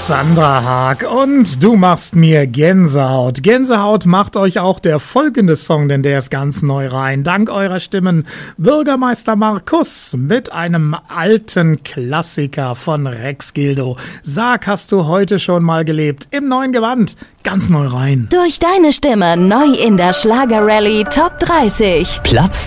Sandra Haag und du machst mir Gänsehaut. Gänsehaut macht euch auch der folgende Song, denn der ist ganz neu rein. Dank eurer Stimmen Bürgermeister Markus mit einem alten Klassiker von Rex Gildo. Sag, hast du heute schon mal gelebt? Im neuen Gewand, ganz neu rein. Durch deine Stimme neu in der Schlager-Rallye Top 30. Platz